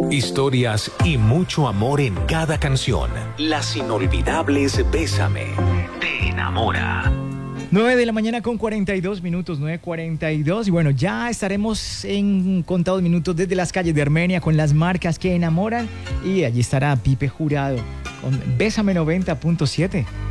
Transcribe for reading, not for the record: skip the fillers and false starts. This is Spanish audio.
Historias y mucho amor en cada canción. Las inolvidables Bésame te enamora. 9 de la mañana con 42 minutos, 9:42. Y bueno, ya estaremos en contados minutos desde las calles de Armenia con las marcas que enamoran. Y allí estará Pipe Jurado con Bésame 90.7.